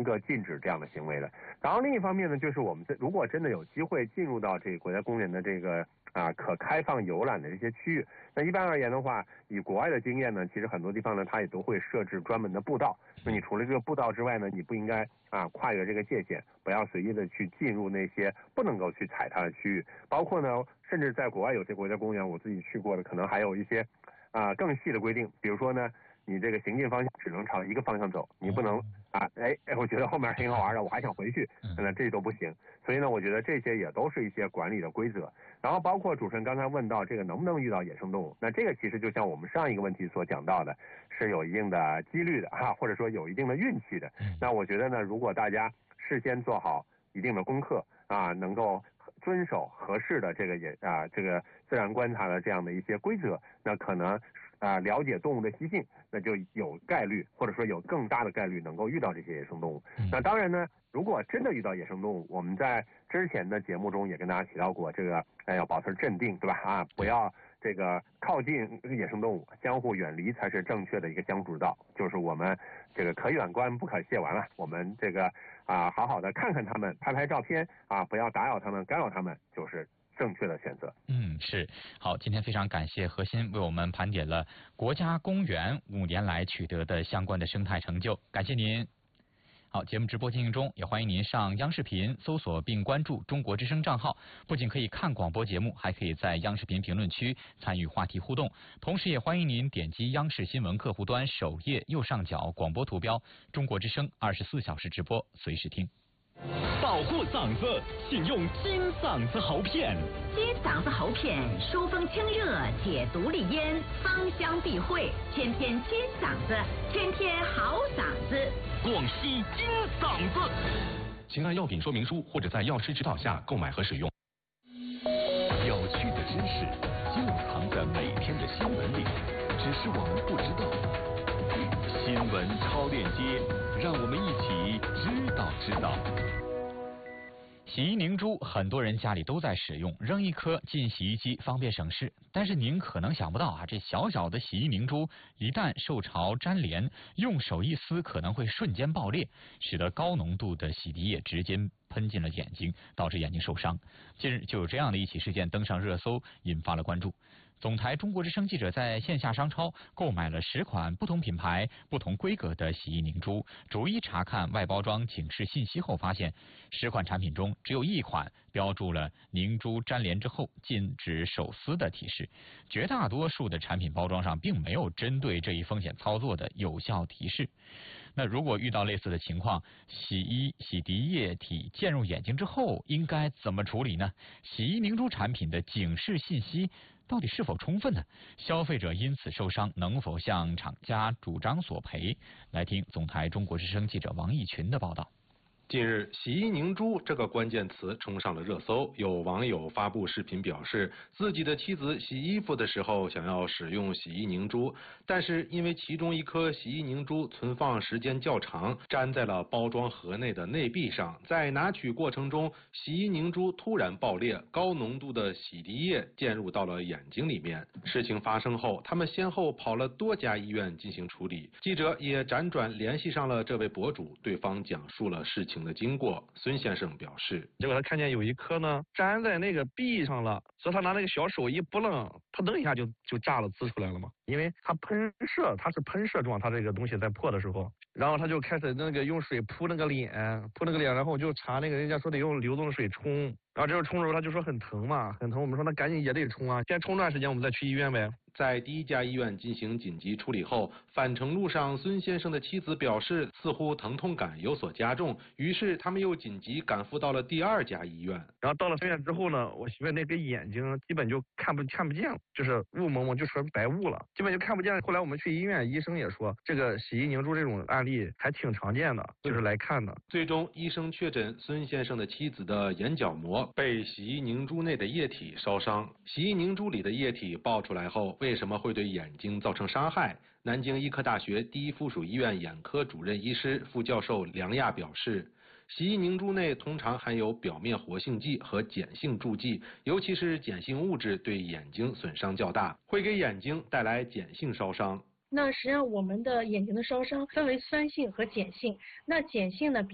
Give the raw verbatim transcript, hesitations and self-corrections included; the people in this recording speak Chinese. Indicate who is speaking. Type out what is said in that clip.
Speaker 1: 格禁止这样的行为的。然后另一方面呢，就是我们如果真的有机会进入到这个国家公园的这个啊可开放游览的这些区域，那一般而言的话，以国外的经验呢，其实很多地方呢，它也都会设置专门的步道。那你除了这个步道之外呢，你不应该啊跨越这个界限，不要随意的去进入那些不能够去踩踏的区域。包括呢，甚至在国外有些国家公园，我自己去过的，可能还有一些啊更细的规定，比如说呢，你这个行进方向只能朝一个方向走，你不能啊，哎哎，我觉得后面挺好玩的，我还想回去，那这都不行。所以呢，我觉得这些也都是一些管理的规则。然后包括主持人刚才问到这个能不能遇到野生动物，那这个其实就像我们上一个问题所讲到的，是有一定的几率的哈、啊，或者说有一定的运气的。那我觉得呢，如果大家事先做好一定的功课啊，能够遵守合适的这个也啊这个自然观察的这样的一些规则，那可能啊了解动物的习性，那就有概率或者说有更大的概率能够遇到这些野生动物。那当然呢，如果真的遇到野生动物，我们在之前的节目中也跟大家提到过，这个哎要保持镇定，对吧？啊，不要这个靠近野生动物，相互远离才是正确的一个相处之道。就是我们这个可远观不可亵玩了，我们这个啊好好的看看他们，拍拍照片啊，不要打扰他们，干扰他们，就是正确的选择。
Speaker 2: 嗯，是。好，今天非常感谢何鑫为我们盘点了国家公园五年来取得的相关的生态成就，感谢您。好，节目直播进行中，也欢迎您上央视频搜索并关注中国之声账号，不仅可以看广播节目，还可以在央视频评论区参与话题互动，同时也欢迎您点击央视新闻客户端首页右上角广播图标中国之声二十四小时直播，随时听。
Speaker 3: 保护嗓子，请用金嗓子喉片。
Speaker 4: 金嗓子喉片疏风清热，解毒利咽，芳香避秽，天天金嗓子，天天好嗓子。
Speaker 3: 广西金嗓子，请按药品说明书或者在药师指导下购买和使用。
Speaker 5: 有趣的知识就藏在每天的新闻里，只是我们不知道。新闻超链接，让我们一起知道知道。
Speaker 2: 洗衣凝珠很多人家里都在使用，扔一颗进洗衣机方便省事。但是您可能想不到啊，这小小的洗衣凝珠一旦受潮粘连，用手一撕可能会瞬间爆裂，使得高浓度的洗涤液直接喷进了眼睛，导致眼睛受伤。近日就有这样的一起事件登上热搜，引发了关注。总台中国之声记者在线下商超购买了十款不同品牌、不同规格的洗衣凝珠，逐一查看外包装警示信息后，发现十款产品中只有一款标注了凝珠粘连之后禁止手撕的提示，绝大多数的产品包装上并没有针对这一风险操作的有效提示。那如果遇到类似的情况，洗衣洗涤液体溅入眼睛之后应该怎么处理呢？洗衣凝珠产品的警示信息到底是否充分呢？消费者因此受伤，能否向厂家主张索赔？来听总台中国之声记者王义群的报道。
Speaker 6: 近日，洗衣凝珠这个关键词冲上了热搜，有网友发布视频表示，自己的妻子洗衣服的时候想要使用洗衣凝珠，但是因为其中一颗洗衣凝珠存放时间较长，粘在了包装盒内的内壁上，在拿取过程中，洗衣凝珠突然爆裂，高浓度的洗涤液溅入到了眼睛里面。事情发生后，他们先后跑了多家医院进行处理。记者也辗转联系上了这位博主，对方讲述了事情的经过。孙先生表示，
Speaker 7: 结果他看见有一颗呢粘在那个壁上了，所以他拿那个小手一拨楞，扑腾一下就就炸了，滋出来了嘛。因为它喷射，它是喷射状，它这个东西在破的时候，然后他就开始那个用水扑那个脸，扑那个脸，然后就查那个人家说得用流动水冲，然后这时候冲的时候他就说很疼嘛，很疼。我们说那赶紧也得冲啊，先冲段时间我们再去医院呗。
Speaker 6: 在第一家医院进行紧急处理后，返程路上孙先生的妻子表示似乎疼痛感有所加重，于是他们又紧急赶赴到了第二家医院。
Speaker 7: 然后到了医院之后呢，我媳妇那个眼睛基本就看不看不见了，就是雾蒙蒙，就成白雾了，基本就看不见。后来我们去医院，医生也说这个洗衣凝珠这种案例还挺常见的，就是来看的。
Speaker 6: 最终医生确诊孙先生的妻子的眼角膜被洗衣凝珠内的液体烧伤。洗衣凝珠里的液体爆出来后，为什么会对眼睛造成伤害？南京医科大学第一附属医院眼科主任医师、副教授梁亚表示，洗衣凝珠内通常含有表面活性剂和碱性助剂，尤其是碱性物质对眼睛损伤较大，会给眼睛带来碱性烧伤。
Speaker 8: 那实际上我们的眼睛的烧伤分为酸性和碱性，那碱性呢